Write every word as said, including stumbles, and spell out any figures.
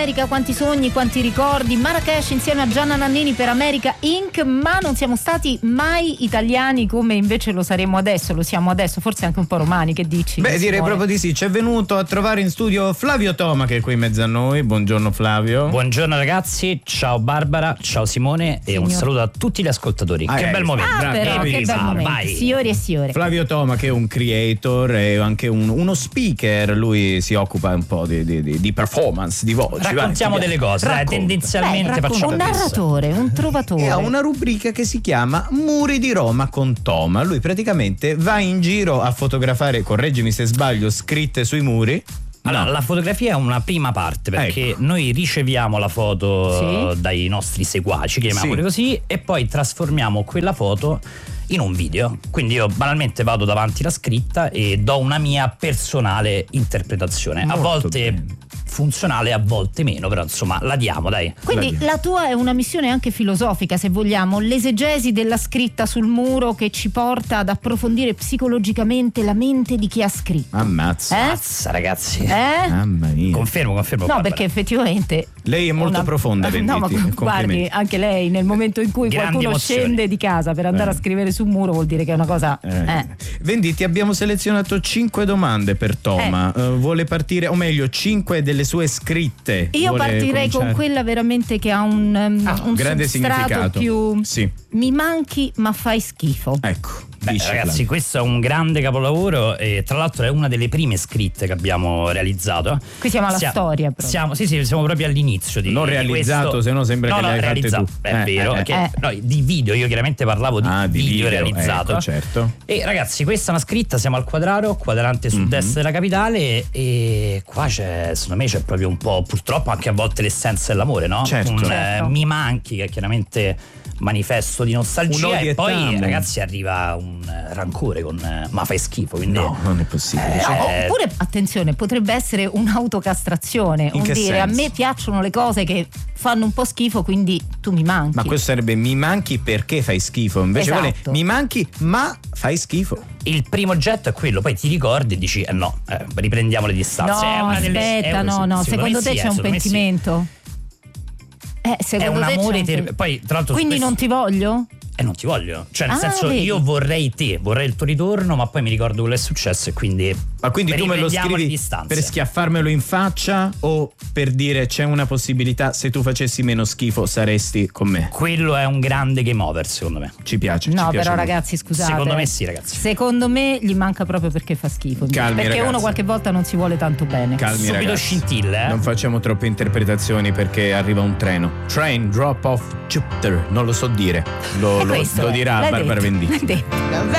America, quanti sogni, quanti ricordi. Marrakesh insieme a Gianna Nannini per America Incorporated, ma non siamo stati mai italiani come invece lo saremo adesso, lo siamo adesso, forse anche un po' romani, che dici? Beh, direi proprio di sì. Ci è venuto a trovare in studio Flavio Toma, che è qui in mezzo a noi. Buongiorno Flavio. Buongiorno ragazzi, ciao Barbara, ciao Simone. Signor. E un saluto a tutti gli ascoltatori. Ah, che eh, bel momento. Ah, però, che bel momento. Vai. Signori e signore. Flavio Toma, che è un creator e anche un, uno speaker, lui si occupa un po' di, di, di performance, di voci. Raccontiamo vai, delle cose, dai, tendenzialmente Beh, facciamo un narratore, un trovatore. E ha una rubrica che si chiama Muri di Roma con Toma. Lui praticamente va in giro a fotografare, correggimi se sbaglio, scritte sui muri. Allora, no. La fotografia è una prima parte, perché ecco. Noi riceviamo la foto sì. dai nostri seguaci, chiamiamoli sì. così, e poi trasformiamo quella foto in un video. Quindi io banalmente vado davanti alla scritta e do una mia personale interpretazione. Molto a volte bene. Funzionale, a volte meno, però insomma la diamo, dai. Quindi la, diamo. La tua è una missione anche filosofica, se vogliamo, l'esegesi della scritta sul muro che ci porta ad approfondire psicologicamente la mente di chi ha scritto. Ammazza. Eh? Ammazza ragazzi. Eh? Mamma mia. Confermo, confermo. No, Barbara. perché effettivamente lei è molto una... profonda, Venditti. No, ma guardi, anche lei nel momento in cui grandi qualcuno emozioni. Scende di casa per andare eh. a scrivere sul muro vuol dire che è una cosa eh. eh. Venditti, abbiamo selezionato cinque domande per Toma. eh. uh, vuole partire, o meglio cinque delle sue scritte. Io vuole partirei cominciare? con quella veramente che ha un, um, ah, un grande substrato significato più sì. Mi manchi ma fai schifo. Ecco. Beh, ragazzi, Flavio. Questo è un grande capolavoro e tra l'altro è una delle prime scritte che abbiamo realizzato. Qui siamo alla Sia, storia proprio. Siamo, sì, sì, siamo proprio all'inizio di non realizzato, questo. se no sembra no, che no, l'hai realizzato. fatte tu. È eh, vero, eh, che, eh. no, di video, io chiaramente parlavo di, ah, di video, video realizzato. Ecco, certo. E ragazzi, questa è una scritta, siamo al Quadraro, quadrante sud-est mm-hmm. della capitale, e qua c'è, secondo me c'è proprio un po', purtroppo anche a volte l'essenza dell'amore, no? Certo. Un, certo. Eh, mi manchi, che è chiaramente manifesto di nostalgia, e poi etamo. Ragazzi arriva un rancore con eh, ma fai schifo, quindi no, non è possibile. Eh, cioè, oppure attenzione, potrebbe essere un'autocastrazione, un dire senso? A me piacciono le cose che fanno un po' schifo, quindi tu mi manchi. Ma questo sarebbe mi manchi perché fai schifo, invece esatto. vuole mi manchi ma fai schifo. Il primo oggetto è quello, poi ti ricordi e dici eh no, eh, riprendiamo le distanze. No, è una aspetta, delle, è, no, no, secondo te sì, c'è un pentimento? Sì. Eh, secondo è un te amore c'è un... ter- poi tra l'altro quindi questo... non ti voglio? E eh, non ti voglio, cioè nel ah, senso vedi. Io vorrei te, vorrei il tuo ritorno, ma poi mi ricordo quello che è successo e quindi ma quindi tu me lo scrivi per schiaffarmelo in faccia o per dire c'è una possibilità, se tu facessi meno schifo saresti con me? Quello è un grande game over secondo me. Ci piace. No, ci però piace ragazzi scusate, secondo me sì ragazzi, secondo me gli manca proprio perché fa schifo. Calmi, perché ragazzi. Uno qualche volta non si vuole tanto bene. Calmi, subito ragazzi. scintille eh? Non facciamo troppe interpretazioni perché arriva un treno. Train drop off Jupiter, non lo so dire, lo, lo, lo dirà L'hai Barbara detto. Venditti. L'hai detto.